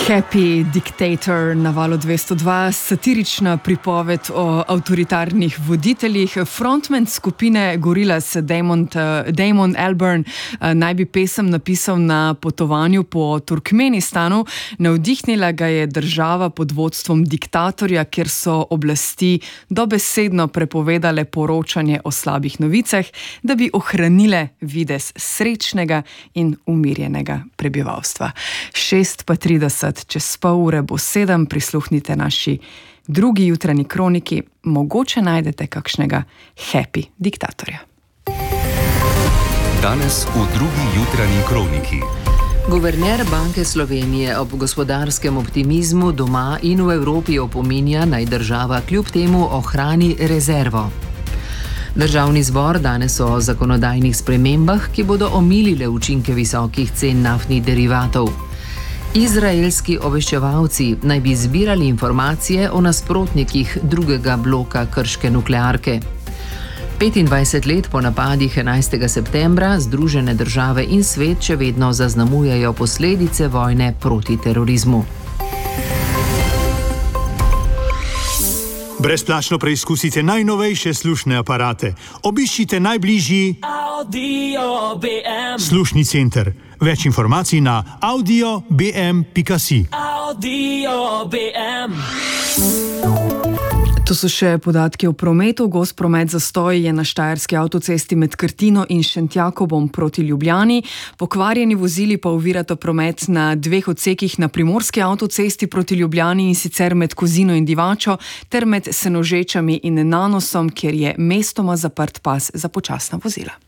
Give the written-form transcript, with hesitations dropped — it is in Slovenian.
Happy Dictator na Valu 202, satirična pripoved o avtoritarnih voditeljih. Frontman skupine Gorillaz Damon Albarn naj bi pesem napisal na potovanju po Turkmenistanu. Navdihnila ga je država pod vodstvom diktatorja, kjer so oblasti dobesedno prepovedale poročanje o slabih novicah, da bi ohranile videz srečnega in umirjenega prebivalstva. 6:30, čez pol ure bo 7, prisluhnite naši drugi jutranji kroniki, mogoče najdete kakšnega happy diktatorja. Danes v drugi jutranji kroniki. Guverner Banke Slovenije ob gospodarskem optimizmu doma in v Evropi opominja, naj država kljub temu ohrani rezervo. Državni zbor danes o zakonodajnih spremembah, ki bodo omilile učinke visokih cen naftnih derivatov. Izraelski obveščevalci naj bi zbirali informacije o nasprotnikih drugega bloka krške nuklearke. 25 let po napadih 11. septembra Združene države in svet še vedno zaznamujejo posledice vojne proti terorizmu. Brezplačno preizkusite najnovejše slušne aparate. Obiščite najbližji Audio BM. slušni center. Več informacij na audiobm.si. Audio BM. To so še podatki o prometu. Gost promet zastoj je na štajerski avtocesti med Krtino in Šentjakobom proti Ljubljani. Pokvarjeni vozili pa ovirata promet na 2 odsekih na primorski avtocesti proti Ljubljani, in sicer med Kozino in Divačo ter med Senožečami in Nanosom, kjer je mestoma zaprt pas za počasna vozila.